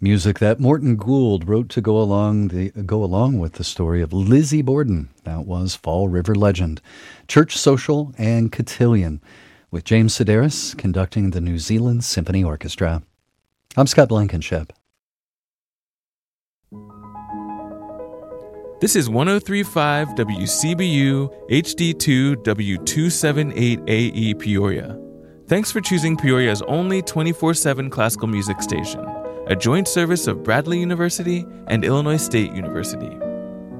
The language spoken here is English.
Music that Morton Gould wrote to go along with the story of Lizzie Borden. That was Fall River Legend, Church Social, and Cotillion, with James Sedaris conducting the New Zealand Symphony Orchestra. I'm Scott Blankenship. This is 103.5 WCBU HD2 W278AE Peoria. Thanks for choosing Peoria's only 24/7 classical music station, a joint service of Bradley University and Illinois State University.